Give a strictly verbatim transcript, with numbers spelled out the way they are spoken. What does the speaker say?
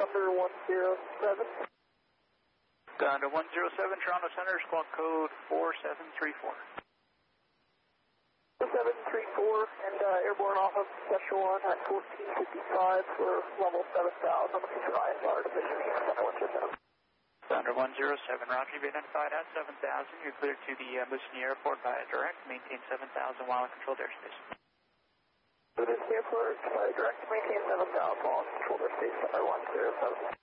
Thunder one zero seven. Thunder one zero seven, Toronto Center, squawk code four seven three four. four seven three four, and uh, airborne off of Szechuan at fourteen fifty-five for level seven thousand. Looking for I S R division here, Thunder one zero seven. Thunder one zero seven, Roger, you've been identified at seven thousand. You're cleared to the uh, Moosonee Airport via direct. Maintain seven thousand while in controlled airspace. Moosonee Airport via direct. Maintain seven thousand while in controlled airspace. Thunder one zero seven.